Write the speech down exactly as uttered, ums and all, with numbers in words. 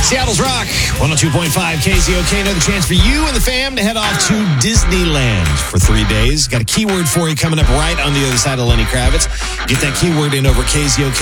Seattle's Rock, one oh two point five K Z O K. Another chance for you and the fam to head off to Disneyland for three days. Got a keyword for you coming up right on the other side of Lenny Kravitz. Get that keyword in over K Z O K.